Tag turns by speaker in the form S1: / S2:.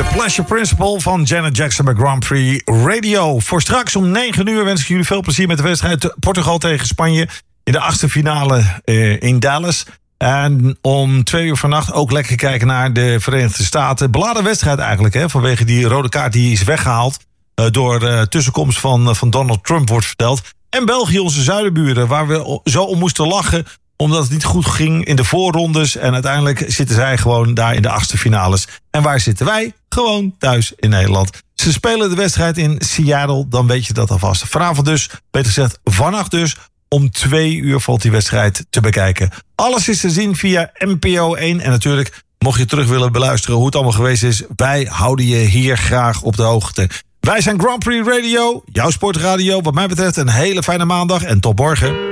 S1: Pleasure Principle van Janet Jackson bij Grand Prix Radio. Voor straks om 9 uur wens ik jullie veel plezier met de wedstrijd Portugal tegen Spanje in de achtste finale in Dallas. En om 2 uur vannacht ook lekker kijken naar de Verenigde Staten. Beladen wedstrijd eigenlijk, hè, vanwege die rode kaart die is weggehaald door de tussenkomst van Donald Trump, wordt verteld. En België, onze zuidenburen, waar we zo om moesten lachen omdat het niet goed ging in de voorrondes. En uiteindelijk zitten zij gewoon daar in de achtste finales. En waar zitten wij? Gewoon thuis in Nederland. Ze spelen de wedstrijd in Seattle, dan weet je dat alvast. Vanavond dus, beter gezegd vannacht dus, om 2 uur valt die wedstrijd te bekijken. Alles is te zien via NPO 1. En natuurlijk, mocht je terug willen beluisteren hoe het allemaal geweest is, wij houden je hier graag op de hoogte. Wij zijn Grand Prix Radio, jouw sportradio. Wat mij betreft een hele fijne maandag en tot morgen.